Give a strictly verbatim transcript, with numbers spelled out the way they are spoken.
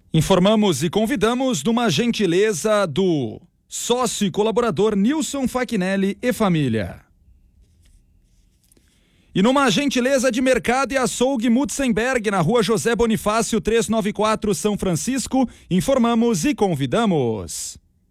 Informamos e convidamos numa gentileza do sócio e colaborador Nilson Fachinelli e família. E numa gentileza de Mercado e Açougue Mutzenberg, na rua José Bonifácio trezentos e noventa e quatro, São Francisco, informamos e convidamos.